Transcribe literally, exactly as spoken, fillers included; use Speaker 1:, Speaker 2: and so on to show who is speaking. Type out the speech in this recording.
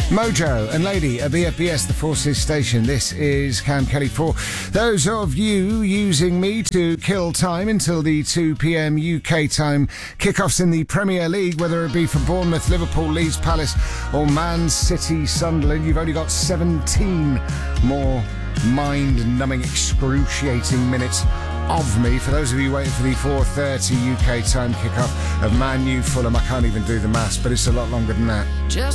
Speaker 1: Mojo and Lady at B F B S, the Forces Station. This is Cam Kelly. For those of you using me to kill time until the two p.m. U K time kickoffs in the Premier League, whether it be for Bournemouth, Liverpool, Leeds, Palace or Man City, Sunderland, you've only got seventeen more mind-numbing, excruciating minutes of me. For those of you waiting for the four thirty U K time kickoff of Man U Fulham, I can't even do the maths, but it's a lot longer than that.
Speaker 2: Just